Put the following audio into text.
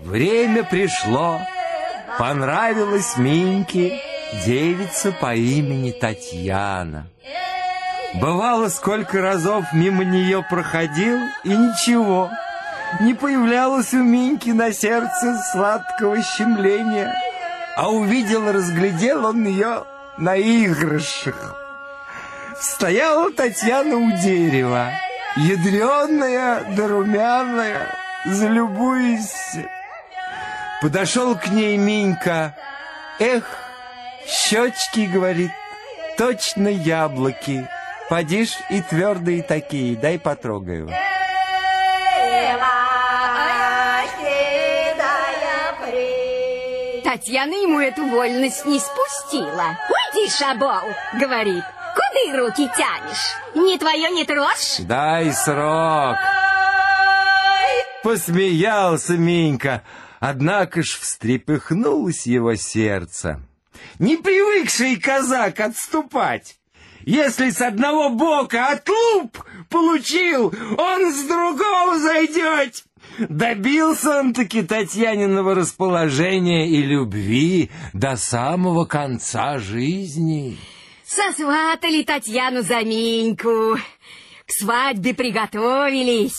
Время пришло, понравилась Миньке девица по имени Татьяна. Бывало, сколько разов мимо нее проходил, и ничего, не появлялось у Миньки на сердце сладкого щемления, а увидел, разглядел он ее на игрышах. Стояла Татьяна у дерева, ядреная да румяная, залюбуйся. Подошел к ней Минька. Эх, щечки, говорит, точно яблоки. Поди ж и твердые такие, дай потрогаю. Татьяна ему эту вольность не спустила. «Уйди, шабол!» — говорит. «Куда руки тянешь? Не твое не трожь?» «Дай срок!» Посмеялся Минька, однако ж встрепыхнулось его сердце. Не привыкший казак отступать. Если с одного бока отлуп получил, он с другого зайдет. Добился он таки Татьяниного расположения и любви до самого конца жизни. Сосватали Татьяну за Миньку, к свадьбе приготовились.